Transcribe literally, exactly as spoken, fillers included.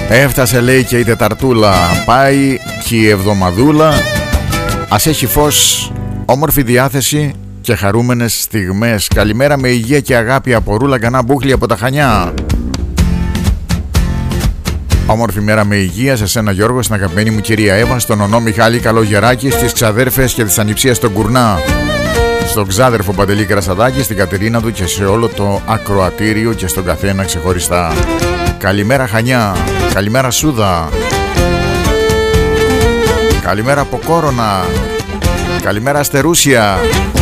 Έφτασε, λέει, και η Τεταρτούλα. Πάει και η εβδομαδούλα. Ας έχει φως, όμορφη διάθεση και χαρούμενες στιγμές. Καλημέρα με υγεία και αγάπη από Ρούλα Γκανά Μπούχλη από τα Χανιά. Όμορφη μέρα με υγεία σε σένα, Γιώργο, στην αγαπημένη μου κυρία Εύα, στον ονό Μιχάλη Καλογεράκη, στις ξαδέρφες και της Ανιψίας στον Κουρνά, στον ξάδερφο Παντελή Κρασαδάκη, στην Κατερίνα του και σε όλο το ακροατήριο και στον καθένα ξεχωριστά. Καλημέρα Χανιά, καλημέρα Σούδα, καλημέρα από Κόρονα, καλημέρα Αστερούσια.